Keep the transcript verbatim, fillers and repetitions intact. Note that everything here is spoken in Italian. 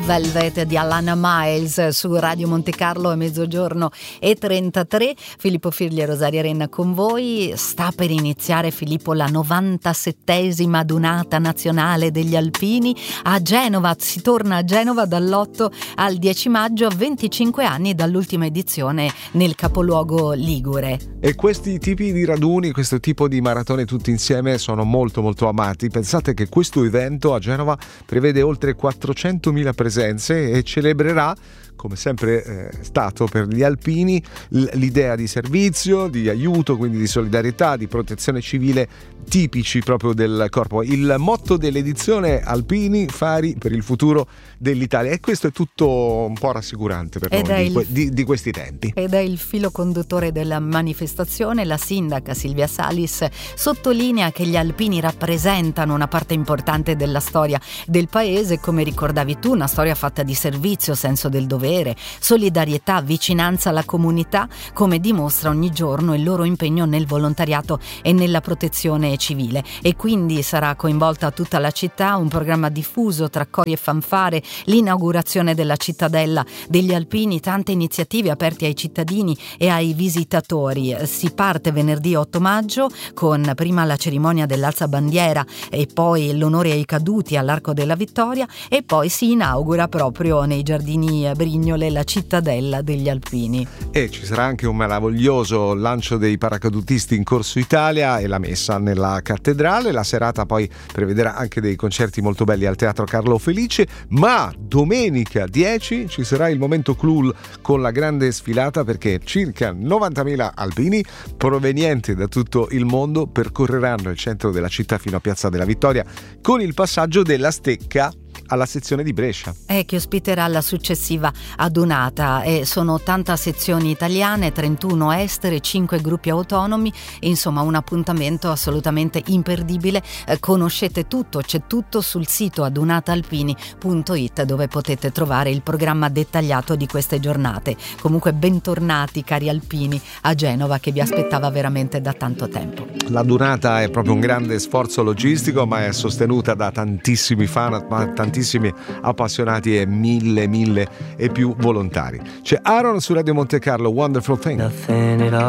Velvet di Alana Miles su Radio Monte Carlo a mezzogiorno e trentatré. Filippo Firli e Rosaria Renna con voi. Sta per iniziare, Filippo, la novantasettesima adunata nazionale degli alpini a Genova. Si torna a Genova dall'otto al dieci maggio, a venticinque anni dall'ultima edizione nel capoluogo ligure. E questi tipi di raduni, questo tipo di maratone tutti insieme sono molto molto amati. Pensate che questo evento a Genova prevede oltre quattrocentomila presenze e celebrerà, come sempre è eh, stato per gli alpini, l'idea di servizio, di aiuto, quindi di solidarietà, di protezione civile tipici proprio del corpo. Il motto dell'edizione: Alpini, fari per il futuro dell'Italia. E questo è tutto un po' rassicurante per ed noi il, di, di, di questi tempi. Ed è il filo conduttore della manifestazione. La sindaca Silvia Salis sottolinea che gli alpini rappresentano una parte importante della storia del paese, come ricordavi tu, una storia fatta di servizio, senso del dovere, solidarietà, vicinanza alla comunità, come dimostra ogni giorno il loro impegno nel volontariato e nella protezione civile. E quindi sarà coinvolta tutta la città, un programma diffuso tra cori e fanfare, l'inaugurazione della cittadella degli alpini, tante iniziative aperte ai cittadini e ai visitatori. Si parte venerdì otto maggio con prima la cerimonia dell'alzabandiera e poi l'onore ai caduti all'Arco della Vittoria, e poi si inaugura proprio nei giardini Brignole la cittadella degli alpini. E ci sarà anche un meraviglioso lancio dei paracadutisti in Corso Italia e la messa nella cattedrale. La serata poi prevederà anche dei concerti molto belli al Teatro Carlo Felice, ma domenica dieci ci sarà il momento clou con la grande sfilata, perché circa novantamila alpini provenienti da tutto il mondo percorreranno il centro della città fino a Piazza della Vittoria con il passaggio della stecca alla sezione di Brescia, eh, che ospiterà la successiva adunata. E sono ottanta sezioni italiane, trentuno estere, cinque gruppi autonomi, insomma un appuntamento assolutamente imperdibile. Eh, conoscete tutto, c'è tutto sul sito adunataalpini punto it, dove potete trovare il programma dettagliato di queste giornate. Comunque bentornati cari alpini a Genova, che vi aspettava veramente da tanto tempo. L'adunata è proprio un grande sforzo logistico, ma è sostenuta da tantissimi fan, tantissimi appassionati e mille mille e più volontari. C'è Aaron su Radio Monte Carlo, Wonderful Thing.